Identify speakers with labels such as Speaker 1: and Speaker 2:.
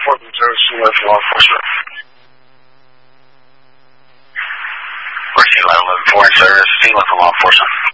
Speaker 1: 或者就是新闻law enforcement.
Speaker 2: We're Sea Level Foreign Service, Sea Level Law Enforcement.